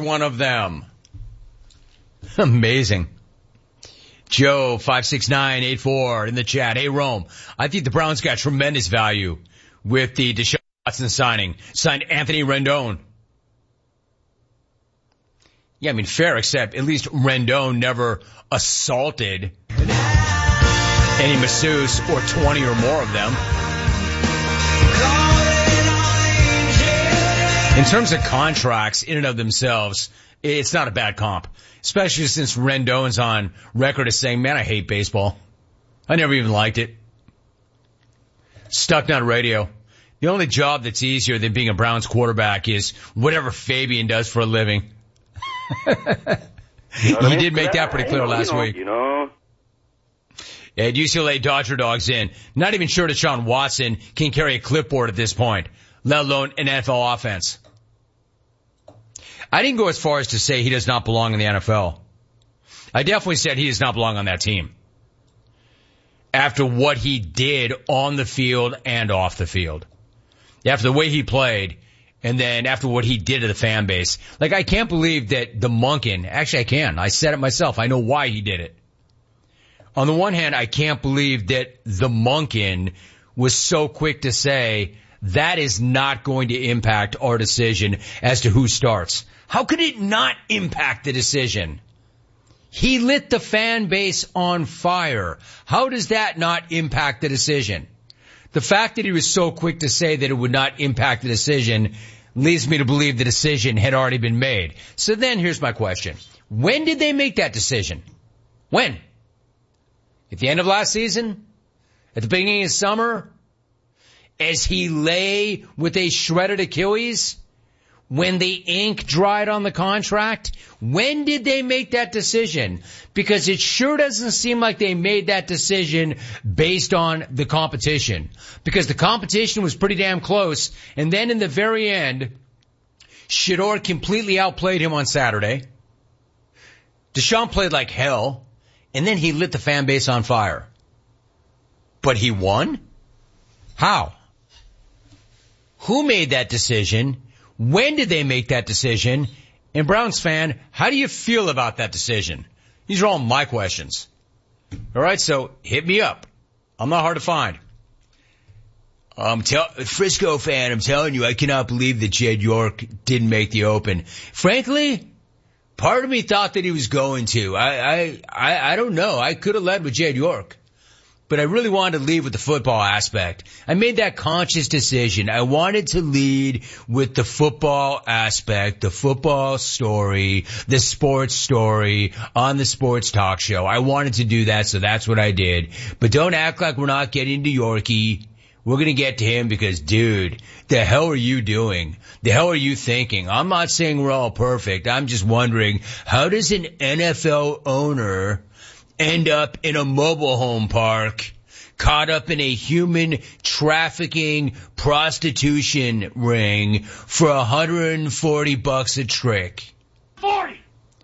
one of them. Amazing. Joe, 56984 in the chat. Hey, Rome, I think the Browns got tremendous value with the Deshaun Watson signing. Signed Anthony Rendon. Yeah, I mean, fair, except at least Rendon never assaulted any masseuse or 20 or more of them. In terms of contracts in and of themselves, it's not a bad comp, especially since Rendon's on record as saying, man, I hate baseball. I never even liked it. Stuck on radio. The only job that's easier than being a Browns quarterback is whatever Fabian does for a living. He did make that pretty clear last week. And UCLA Dodger Dogs in. Not even sure Deshaun Watson can carry a clipboard at this point, let alone an NFL offense. I didn't go as far as to say he does not belong in the NFL. I definitely said he does not belong on that team. After what he did on the field and off the field. After the way he played, and then after what he did to the fan base. Like, I can't believe that the Monken, actually I can. I said it myself. I know why he did it. On the one hand, I can't believe that the Monken was so quick to say that is not going to impact our decision as to who starts. How could it not impact the decision? He lit the fan base on fire. How does that not impact the decision? The fact that he was so quick to say that it would not impact the decision leads me to believe the decision had already been made. So then here's my question. When did they make that decision? When? At the end of last season? At the beginning of summer? As he lay with a shredded Achilles? When the ink dried on the contract? When did they make that decision? Because it sure doesn't seem like they made that decision based on the competition. Because the competition was pretty damn close. And then in the very end, Shedeur completely outplayed him on Saturday. Deshaun played like hell. And then he lit the fan base on fire. But he won? How? Who made that decision? When did they make that decision? And Browns fan, how do you feel about that decision? These are all my questions. All right, so hit me up. I'm not hard to find. Frisco fan, I'm telling you, I cannot believe that Jed York didn't make the Open. Frankly, part of me thought that he was going to. I don't know. I could have led with Jed York. But I really wanted to lead with the football aspect. I made that conscious decision. I wanted to lead with the football aspect, the football story, the sports story on the sports talk show. I wanted to do that, so that's what I did. But don't act like we're not getting to Yorkie. We're going to get to him because, dude, the hell are you doing? The hell are you thinking? I'm not saying we're all perfect. I'm just wondering, how does an NFL owner end up in a mobile home park, caught up in a human trafficking prostitution ring for $140 a trick? 40.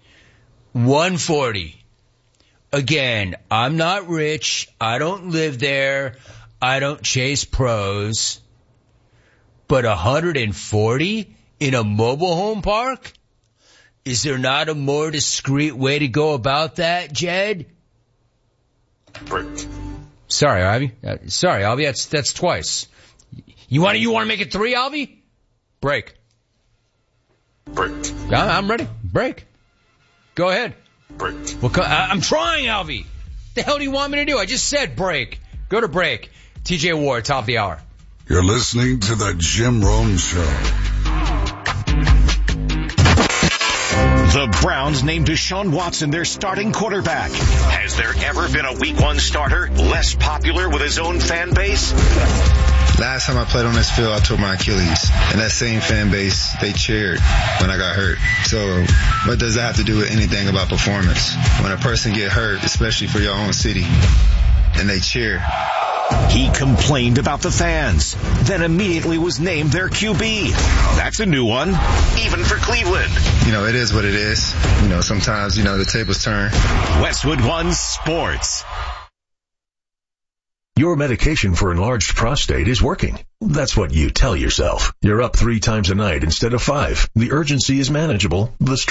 140. Again, I'm not rich. I don't live there. I don't chase pros. But 140 in a mobile home park? Is there not a more discreet way to go about that, Jed? Break. Sorry, Ivy. Sorry, Alvy. That's twice. You want to make it 3, Alvy? Break. Break. I'm ready. Break. Go ahead. Break. Well, I'm trying, Alvy. The hell do you want me to do? I just said break. Go to break. TJ Ward, top of the hour. You're listening to the Jim Rome Show. The Browns named Deshaun Watson their starting quarterback. Has there ever been a Week 1 starter less popular with his own fan base? Last time I played on this field, I tore my Achilles. And that same fan base, they cheered when I got hurt. So what does that have to do with anything about performance? When a person get hurt, especially for your own city, and they cheer. He complained about the fans, then immediately was named their QB. That's a new one, even for Cleveland. You know, it is what it is. You know, sometimes, the tables turn. Westwood One Sports. Your medication for enlarged prostate is working. That's what you tell yourself. You're up 3 times a night instead of 5. The urgency is manageable. The